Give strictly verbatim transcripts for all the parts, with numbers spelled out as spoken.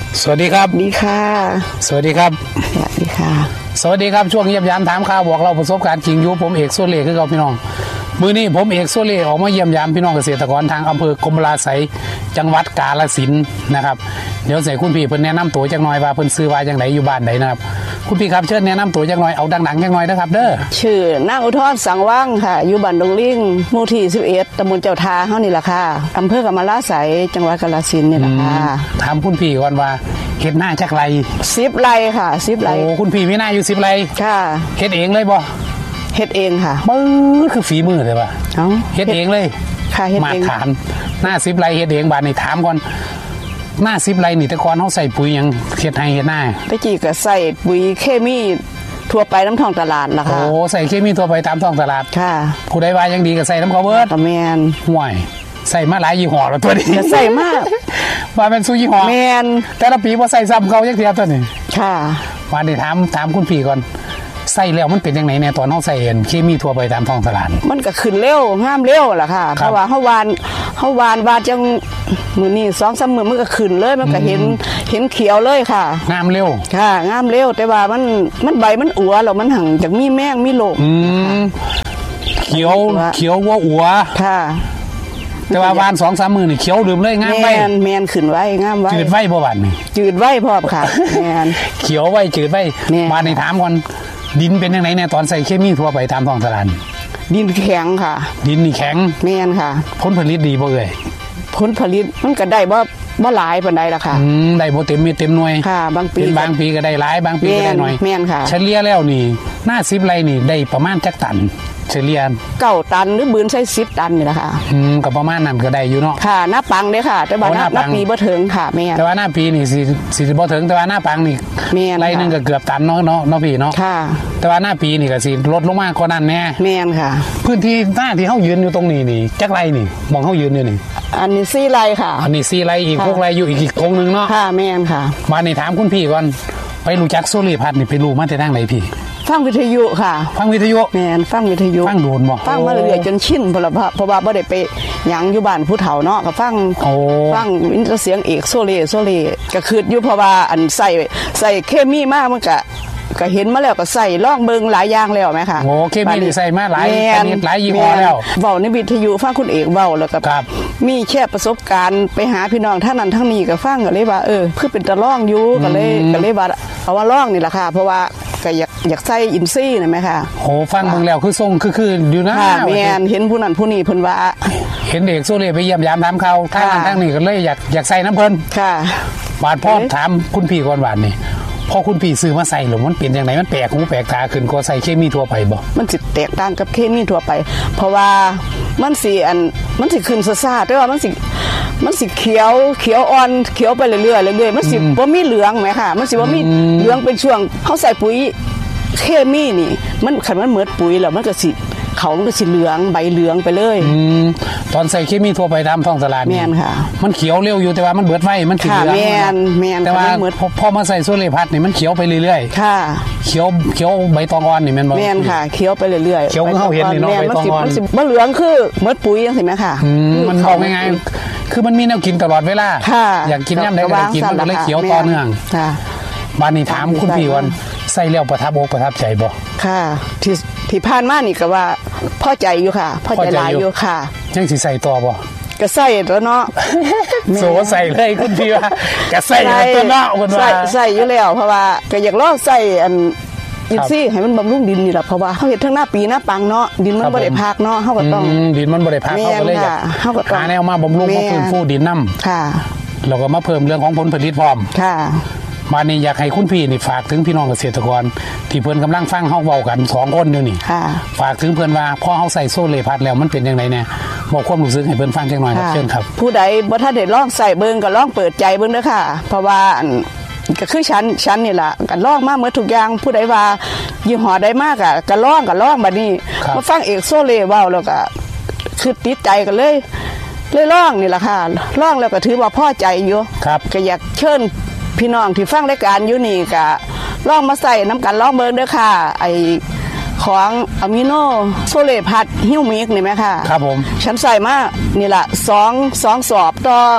สวัสดีครับดีค่ะสวัสดีครับสวัสดีค่ะสวัสดีครับช่วงเยี่ยมยามถามข่าวบอกเราประสบการณ์จริงอยู่ผมเอกโซเล่คือเราพี่น้องมื้อนี้ผมเอกโซเล่ออกมาเยี่ยมยามพี่น้องเกษตรกรทางอำเภอกรมราไสยจังหวัดกาฬสินธุ์นะครับเดี๋ยวใส่คุณพี่เพิ่นแนะนำตัวจักหน่อยว่าเพิ่นซื้อว่าจังไดอยู่บ้านใดนะครับคุณพี่ครับเชิญแนะนำตัวจักหน่อยเอาดังๆจักหน่อยนะครับเด้อชื่อนางอุทรสังว่างค่ะอยู่บ้านดงลิงหมู่ที่สิบเอ็ดตำบลเจ้าทาเฮานี่ล่ะค่ะอำเภอกรมราไสยจังหวัดกาฬสินธุ์นี่ล่ะค่ะถามคุณพี่ก่อนว่าเฮ็ดหน้าจักไรสิบไร่ค่ะสิบไร่โอ้คุณพี่มีหน้าอยู่สิบไร่ค่ะเฮ็ดเองเลยบ่เฮ็ดเองค่ะมือคือฝีมือเลยป่ะเอ้าเฮ็ดเองเลยค่ะเฮ็ดเองมาถามหน้าสิบไร่เฮ็ดเองบาดนี้ถามก่อนหน้าสิบไร่นี่แต่ก่อนเฮาใส่ปุ๋ยหยังเฮ็ดให้เฮ็ดหน้าตะกี้ก็ใส่ปุ๋ยเคมีทั่วไปน้ำท้องตลาดล่ะค่ะโอ้ใส่เคมีทั่วไปตามท้องตลาดค่ะผู้ใดว่ายังดีก็ใส่น้ำเขาเบิดตะแม่นห่วยใส่มาหลายยี่ห้อแล้วตัวนี้ใส่มากว่าเป็นซุยี่ห้อแม่นแต่ละปีบ่ใส่ซ้ำเขาจักเที่ยตัวนี้ค่ะว่าได้ถามถามคุณพี่ก่อนใส่แล้วมันเป็นจังได๋แน่ตอนเฮาใส่เอ็นเคมีทั่วไปตามท้องตลาดมันก็ขึ้นเร็วงามเร็วล่ะค่ะเพราะว่าเฮาหวานเฮาหวานว่าจังมื้อนี้ สองสาม มื้อมันก็ขึ้นเลยมันก็เห็นเห็นเขียวเลยค่ะงามเร็วค่ะงามเร็วแต่ว่ามันมันใบมันอัวแล้วมันหังจักมีแมงมีโรคอืมเขียวเขียวว่าอัวค่ะแต่ว่าวาน สองสาม มื้อนี่เขียวลืมเลยงามไว้แม่นแม่นขึ้นไว้งามไว้จืดไว้บ่บัดนี่จืดไว้พร้อมค่ะแม่นเขียวไว้จืดไว้มาในถามก่อนดินเป็นจังได๋แน่ตอนใส่เคมีทั่วไปตามท้องตลาดดินแข็งค่ะดินนี่แข็งแม่นค่ะผลผลิตดีบ่เอ่ยผลผลิตมันก็ได้บ่บ่หลายปานใดล่ะค่ะอืมได้บ่เต็มเม็ดเต็มหน่วยค่ะบางปีบางปีก็ได้หลายบางปีก็ได้น้อยแม่นค่ะเฉลี่ยแล้วนี่หน้าสิบไร่นี่ได้ประมาณจักตันเฉลี่ยเก้าตันหรือบืนใช้สิบตันนี่ล่ะค่ะอืมก็ประมาณนั้นก็ได้อยู่เนาะค่ะหน้าปังเด้ค่ะแต่ว่าหน้าปีบ่ถึงค่ะแม่แต่ว่าหน้าปีนี่สิสิบ่ถึงแต่ว่าหน้าปังนี่แม่นไร่นึงก็เกือบตันเนาะเนาะเนาะพี่เนาะค่ะแต่ว่าหน้าปีนี่ก็สิลดลงมากกว่านั้นแน่แม่นค่ะพื้นที่หน้าที่เฮายืนอยู่ตรงนี้นี่จักไร่นี่มองเฮายืนอยู่นี่อันนี้สี่ไร่ค่ะอันนี้สี่ไร่อีกหกไร่อยู่อีกอีกตรงนึงเนาะค่ะแม่นค่ะมานี่ถามคุณพี่ก่อนไปรู้จักโซลีพัดนี่ไปรู้มาแต่ทางไหนพี่ฟังวิทยุค่ะฟังวิทยุแม่นฟังวิทยุฟังโดนบ่ฟังมาเรื่อยๆจนชินเพราะว่าเพราะว่าบ่ได้ไปหยังอยู่บ้านผู้เฒ่าเนาะก็ฟังฟังอินเสียงเอกโซเลโซเลก็คืออยู่เพราะว่าอันใส่ใส่เคมีมากมันก็ก็เห็นมาแล้วก็ใส่ล่องเบิงหลายอย่างแล้วไหมคะโอ้เคมีนี่ใส่มาหลายชนิดหลายยี่ห้อแล้วเว้าในวิทยุฟังคุณเอกเว้าแล้วก็มีแชร์ประสบการณ์ไปหาพี่น้องท่านนั้นทั้งนี้ก็ฟังก็เลยว่าเออคือเป็นตะล่องอยู่ก็เลยก็เลยว่าเอาว่าล่องนี่แหละค่ะเพราะว่าก็อยากอยากใส่อินซี่นะไหมคะโอ้ฟังเบิ่งแล้วคือทรงคือคืออยู่นะแม่นเห็นผู้นั้นผู้นี้เพิ่นว่าเห็นเด็กโซเล่ไปเยี่ยมยามถามเขาทางนั้นทางนี้ก็เลยอยากอยากใส่น้ำเพิ่นค่ะบาดพ่อถามคุณพี่ก่อนบาดนี่พอคุณพี่ซื้อมาใส่หรือมันเปลี่ยนอย่างไรมันแปลกหูแปลกตาขึ้นกว่าใส่เคมีทั่วไปบ่มันสิแตกต่างกับเคมีทั่วไปเพราะว่ามันสิอันมันสิขึ้นซ่าๆแต่ว่ามันสิมันสิเขียวเขียวอ่อนเขียวไปเรื่อยๆเรื่อยๆมันสิบ่มีเหลืองไหมค่ะมันสิบ่มีเหลืองเป็นช่วงเฮาใส่ปุ๋ยเคมีนี่มันคันมันเหมือนปุ๋ยแล้วมันก็สิเขามันก็สิเหลืองใบเหลืองไปเลยอืมตอนใส่เคมีทั่วไปตามท้องตลาดแม่นค่ะมันเขียวเร็วอยู่แต่ว่ามันเบิดไว้มันสิเหลืองแม่นแม่นแต่ว่าพอมาใส่โซเลพัดนี่มันเขียวไปเรื่อยๆค่ะเขียวเขียวใบตองอ่อนนี่แม่นบ่แม่นค่ะเขียวไปเรื่อยๆเขียวเฮาเห็นนี่เนาะใบตองอ่อนมันสิบ่เหลืองคือเหมือนปุ๋ยจังซี่แม่ค่ะอืมมันบอกง่ายๆคือมันมีแนวกินตลอดเวลาอยากกินยามใดก็ได้กินมันเลยเขียวต่อเนื่องค่ะบ้านนี้ถามคุณพี่วันใส่แล้วประทับอกประทับใจบ่ค่ะที่ที่ผ่านมานี่ก็ว่าพอใจอยู่ค่ะพอใจหลายอยู่ค่ะยังสิใส่ต่อบ่ก็ใส่แล้วเนาะโซใส่เลยคุณพี่ว่าก็ใส่ตัวเนาะเพิ่นว่าใส่อยู่แล้วเพราะว่าก็อยากลองใส่อันอินซี่ให้มันบำรุงดินนี่แหละเพราะว่าเฮาเฮ็ดทั้งหน้าปีหน้าปังเนาะดินมันบ่ได้พักเนาะเฮาก็ต้องดินมันบ่ได้พักเฮาก็เลยอยากหาแนวมาบำรุงมาฟื้นฟูดินนำค่ะแล้วก็มาเพิ่มเรื่องของผลผลิตพร้อมค่ะมานี่อยากให้คุณพี่นี่ฝากถึงพี่น้องเกษตรกรที่เพิ่นกำลังฟังเฮาเว้ากันสองคนอยู่นี่ฝากถึงเพิ่นว่าพอเฮาใส่โซเลพัดแล้วมันเป็นจังไดแน่บอกความรู้สึกให้เพิ่นฟังจักหน่อยครับเชิญครับผู้ใดบ่ทันได้ลองใส่เบิ่งก็ลองเปิดใจเบิ่งเด้อค่ะเพราะว่าก็คือฉันฉันนี่ล่ะก็ลองมาหมดทุกอย่างผู้ใดว่ายี่ห้อใดมากอ่ะก็ลองก็ลองบัดนี้มาฟังเอกโซเลเว้าแล้วก็คือติดใจกันเลยเลยลองนี่ล่ะค่ะลองแล้วก็ถือว่าพอใจอยู่ก็อยากเชิญพี่น้องที่ฟังรายการอยู่นี่ก็ลองมาใส่น้ำกันลองเบิ่งเด้อค่ะไอของอะมิโนโซเลพัดฮิวมิกนี่ไหมค่ะครับผมฉันใส่มานี่แหละสองสองสอบต่อ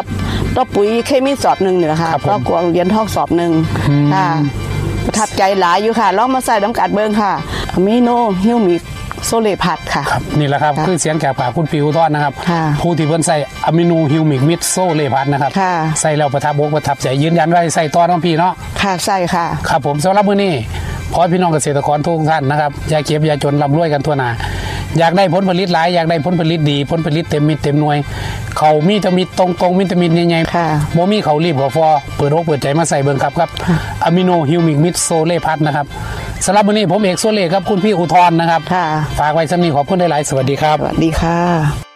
ต่อปุ๋ยเคมีสอบหนึ่งนี่แหละค่ะต่อกวางเหรียญทองสอบหนึ่งค่ะประทับใจหลายอยู่ค่ะลองมาใส่น้ำกัดเบิ้งค่ะอะมิโนฮิวมิกโซเลพัดค่ะครับนี่แหละครับคือเสียงจากปากคุณปิวทอดนะครับผู้ที่เพิ่นใส่อะมิโนฮิวมิกมิดโซเลพัดนะครับใส่แล้วประทับอกประทับใจยืนยันว่าใส่ต่อน้องพี่เนาะค่ะใส่ค่ะครับผมสำหรับมื้อนี้ขอพี่น้องเกษตรกรทุกท่านนะครับอย่าเก็บอย่าจนร่ำรวยกันทั่วหน้าอยากได้ผลผลิตหลายอยากได้ผลผลิตดีผลผลิตเต็มมิตรเต็มหน่วยเขามีตะมิดตรงตรงมิตรมิดใหญ่ๆบ่มีเขารีบเขาฟอเปิดอกเปิดใจมาใส่เบิ่งครับครับอะมิโนฮิวมิกมิดโซเลพัดนะครับสำหรับวันนี้ผมเอกโซเลครับคุณพี่อุทรนะครับฝากไว้สำนีขอบคุณหลายๆสวัสดีครับสวัสดีค่ะ